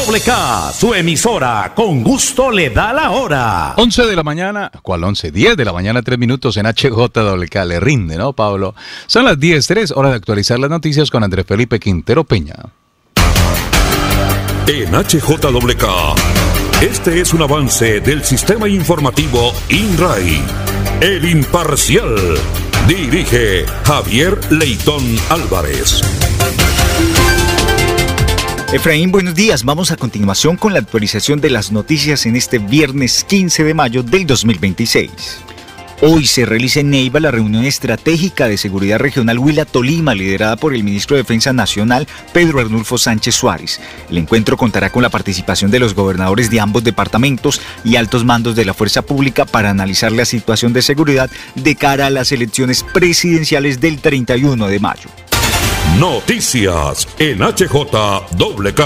HJWK, su emisora, con gusto le da la hora. 11 de la mañana, ¿cuál 11? 10 de la mañana, 3 minutos en HJWK. Le rinde, ¿no, Pablo? Son las 10:03, hora de actualizar las noticias con Andrés Felipe Quintero Peña. En HJWK, este es un avance del sistema informativo INRAI. El Imparcial. Dirige Javier Leitón Álvarez. Efraín, buenos días. Vamos a continuación con la actualización de las noticias en este viernes 15 de mayo del 2026. Hoy se realiza en Neiva la reunión estratégica de seguridad regional Huila-Tolima, liderada por el ministro de Defensa Nacional, Pedro Arnulfo Sánchez Suárez. El encuentro contará con la participación de los gobernadores de ambos departamentos y altos mandos de la fuerza pública para analizar la situación de seguridad de cara a las elecciones presidenciales del 31 de mayo. Noticias en HJWK.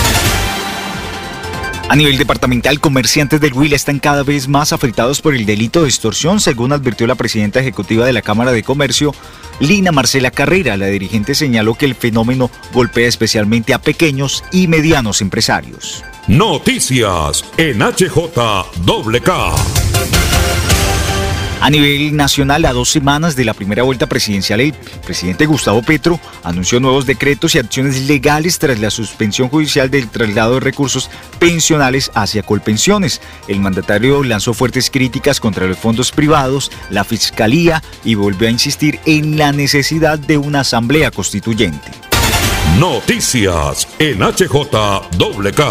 A nivel departamental, comerciantes del Huila están cada vez más afectados por el delito de extorsión, según advirtió la presidenta ejecutiva de la Cámara de Comercio, Lina Marcela Carrera. La dirigente señaló que el fenómeno golpea especialmente a pequeños y medianos empresarios. Noticias en HJWK. A nivel nacional, a 2 semanas de la primera vuelta presidencial, el presidente Gustavo Petro anunció nuevos decretos y acciones legales tras la suspensión judicial del traslado de recursos pensionales hacia Colpensiones. El mandatario lanzó fuertes críticas contra los fondos privados, la fiscalía y volvió a insistir en la necesidad de una asamblea constituyente. Noticias en HJWK.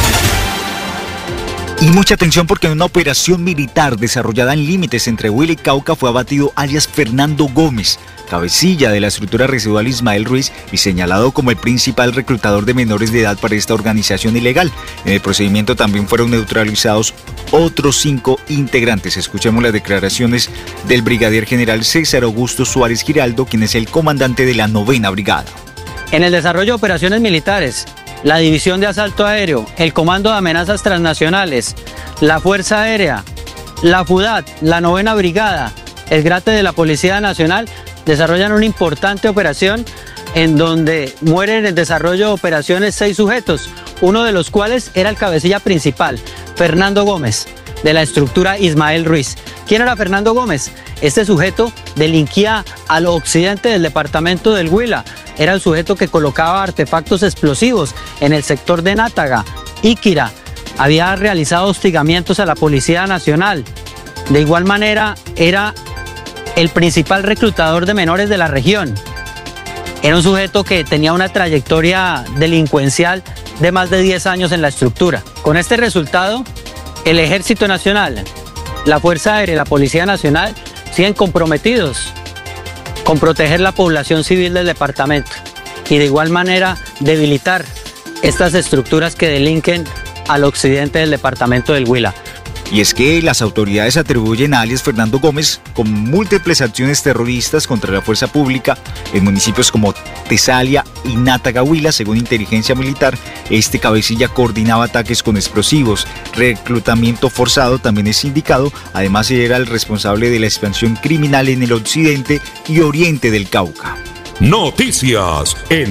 Y mucha atención porque en una operación militar desarrollada en límites entre Huila y Cauca fue abatido alias Fernando Gómez, cabecilla de la estructura residual Ismael Ruiz y señalado como el principal reclutador de menores de edad para esta organización ilegal. En el procedimiento también fueron neutralizados otros 5 integrantes. Escuchemos las declaraciones del brigadier general César Augusto Suárez Giraldo, quien es el comandante de la 9ª Brigada. En el desarrollo de operaciones militares, la División de Asalto Aéreo, el Comando de Amenazas Transnacionales, la Fuerza Aérea, la FUDAT, la 9ª Brigada, el GRATE de la Policía Nacional desarrollan una importante operación en donde mueren en el desarrollo de operaciones 6 sujetos, uno de los cuales era el cabecilla principal, Fernando Gómez, de la estructura Ismael Ruiz. ¿Quién era Fernando Gómez? Este sujeto delinquía al occidente del departamento del Huila. Era el sujeto que colocaba artefactos explosivos en el sector de Nátaga, Íquira. Había realizado hostigamientos a la Policía Nacional. De igual manera, era el principal reclutador de menores de la región. Era un sujeto que tenía una trayectoria delincuencial de más de 10 años en la estructura. Con este resultado, el Ejército Nacional, la Fuerza Aérea y la Policía Nacional siguen comprometidos con proteger la población civil del departamento y de igual manera debilitar estas estructuras que delinquen al occidente del departamento del Huila. Y es que las autoridades atribuyen a alias Fernando Gómez con múltiples acciones terroristas contra la fuerza pública en municipios como Tesalia y Nátaga, Huila. Según inteligencia militar, este cabecilla coordinaba ataques con explosivos, reclutamiento forzado también es indicado. Además, era el responsable de la expansión criminal en el occidente y oriente del Cauca. Noticias en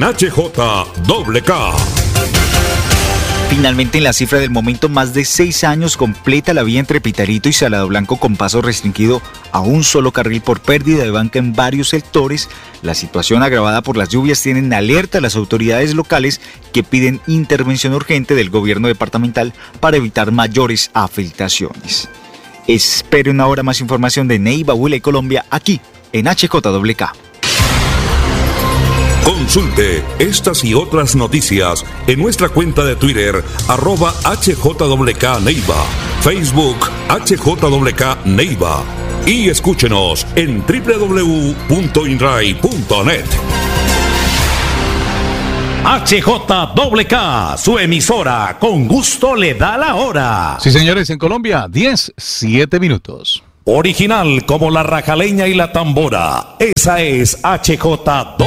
HJWK. Finalmente, en la cifra del momento, más de 6 años completa la vía entre Pitalito y Salado Blanco con paso restringido a un solo carril por pérdida de banca en varios sectores. La situación agravada por las lluvias tiene en alerta a las autoridades locales que piden intervención urgente del gobierno departamental para evitar mayores afectaciones. Espere una hora más información de Neiva, Huila y Colombia aquí en HJWK. Consulte estas y otras noticias en nuestra cuenta de Twitter, @HJWK Neiva, Facebook HJWK Neiva y escúchenos en www.inrai.net. HJWK, su emisora, con gusto le da la hora. Sí, señores, en Colombia, 10:07 minutos. Original como la rajaleña y la tambora. Esa es HJWK.